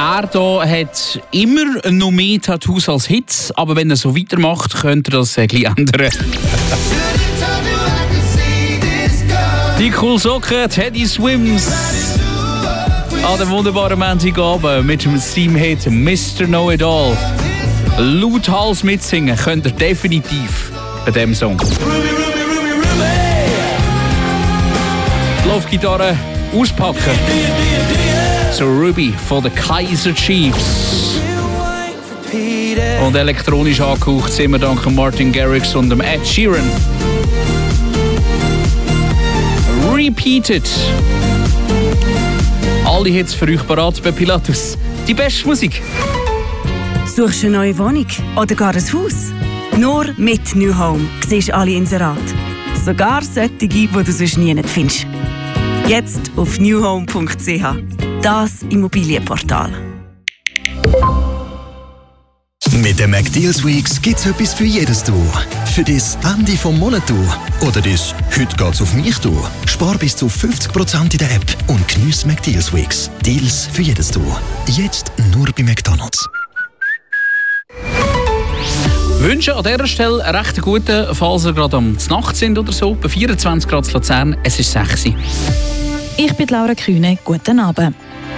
Er hier hat immer noch mehr Tattoos als Hits, aber wenn er so weitermacht, könnte er das ein bisschen ändern. Die Cool Socken, Teddy Swims. An dem wunderbaren Montagabend mit dem Theme-Hit Mr. Know-It-All. Lauthals mitsingen könnt ihr definitiv bei diesem Song. Die Laufgitarre auspacken. So Ruby von den Kaiser Chiefs. Und elektronisch angehaucht sind wir dank Martin Garrix und dem Ed Sheeran. Repeated. Alle Hits für euch parat bei Pilatus. Die beste Musik. Suchst du eine neue Wohnung oder gar ein Haus? Nur mit New Home siehst du alle Inserate. Sogar solche, die du sonst nie findest. Jetzt auf newhome.ch. Das Immobilienportal. Mit den McDeals Weeks gibt's etwas für jedes Du. Für das Ende vom Monat Du. Oder das «Heute geht's auf mich Du». Spar bis zu 50% in der App und geniesse McDeals Weeks. Deals für jedes Du. Jetzt nur bei McDonald's. Wünsche an dieser Stelle einen recht guten, falls ihr gerade am Nacht sind oder so. Bei 24 Grad in Luzern, es ist 6 Uhr. Ich bin Laura Kühne, guten Abend.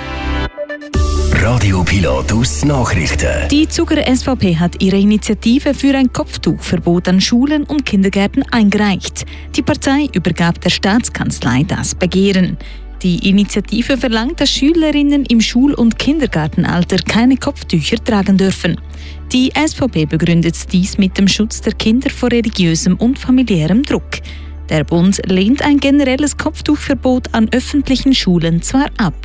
Radio Pilatus Nachrichten. Die Zuger SVP hat ihre Initiative für ein Kopftuchverbot an Schulen und Kindergärten eingereicht. Die Partei übergab der Staatskanzlei das Begehren. Die Initiative verlangt, dass Schülerinnen im Schul- und Kindergartenalter keine Kopftücher tragen dürfen. Die SVP begründet dies mit dem Schutz der Kinder vor religiösem und familiärem Druck. Der Bund lehnt ein generelles Kopftuchverbot an öffentlichen Schulen zwar ab.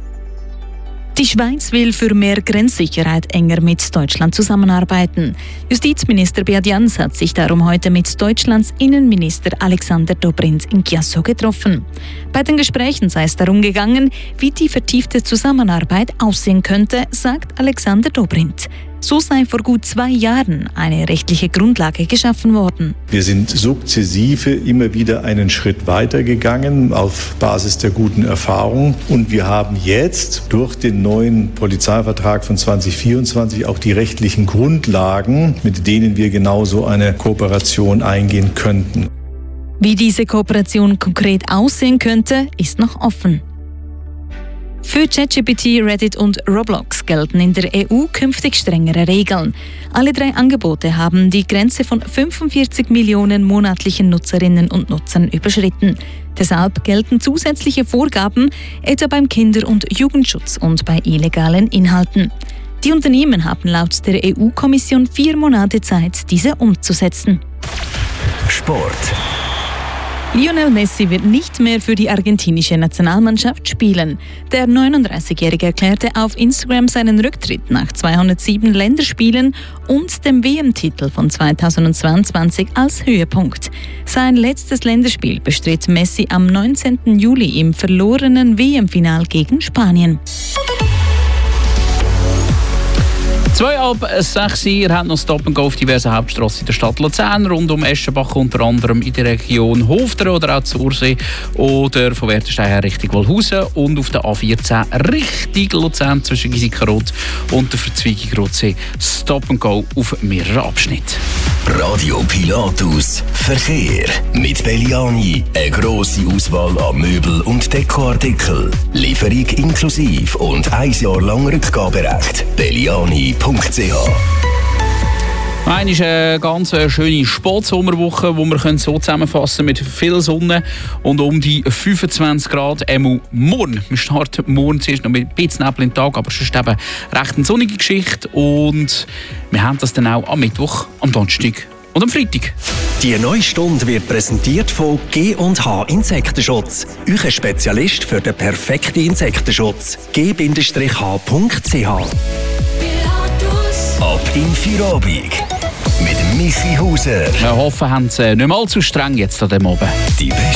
Die Schweiz will für mehr Grenzsicherheit enger mit Deutschland zusammenarbeiten. Justizminister Beat Jans hat sich darum heute mit Deutschlands Innenminister Alexander Dobrindt in Chiasso getroffen. Bei den Gesprächen sei es darum gegangen, wie die vertiefte Zusammenarbeit aussehen könnte, sagt Alexander Dobrindt. So sei vor gut 2 Jahren eine rechtliche Grundlage geschaffen worden. Wir sind sukzessive immer wieder einen Schritt weiter gegangen auf Basis der guten Erfahrungen. Und wir haben jetzt durch den neuen Polizeivertrag von 2024 auch die rechtlichen Grundlagen, mit denen wir genauso eine Kooperation eingehen könnten. Wie diese Kooperation konkret aussehen könnte, ist noch offen. Für ChatGPT, Reddit und Roblox gelten in der EU künftig strengere Regeln. Alle 3 Angebote haben die Grenze von 45 Millionen monatlichen Nutzerinnen und Nutzern überschritten. Deshalb gelten zusätzliche Vorgaben, etwa beim Kinder- und Jugendschutz und bei illegalen Inhalten. Die Unternehmen haben laut der EU-Kommission 4 Monate Zeit, diese umzusetzen. Sport. Lionel Messi wird nicht mehr für die argentinische Nationalmannschaft spielen. Der 39-Jährige erklärte auf Instagram seinen Rücktritt nach 207 Länderspielen und dem WM-Titel von 2022 als Höhepunkt. Sein letztes Länderspiel bestritt Messi am 19. Juli im verlorenen WM-Final gegen Spanien. 5:06 Uhr, ihr habt noch Stop and Go auf diversen Hauptstrassen in der Stadt Luzern, rund um Eschenbach, unter anderem in der Region Hofderen oder auch Zursee oder von Wertenstein her Richtung Wolhausen und auf der A14 Richtung Luzern zwischen Gisikaroth und der Verzweigung Rotsee. Stop and Go auf mehreren Abschnitten. Radio Pilatus Verkehr. Mit Belliani eine grosse Auswahl an Möbel- und Dekoartikeln. Lieferung inklusive und 1 Jahr lang Rückgaberecht. Belliani.ch. Nein, ist eine ganz schöne Sportsommerwoche, die wir so zusammenfassen mit viel Sonne und um die 25 Grad. Morgen. Wir starten morgen zuerst noch mit ein bisschen Nebel im Tag, aber es ist eben recht eine sonnige Geschichte und wir haben das dann auch am Mittwoch, am Donnerstag und am Freitag. Die neue Stunde wird präsentiert von G&H Insektenschutz. Euer Spezialist für den perfekten Insektenschutz. g-h.ch. Ab in Feierabend. Mit Michi Hauser. Wir hoffen, haben sie nicht mal zu streng jetzt an dem Abend. Die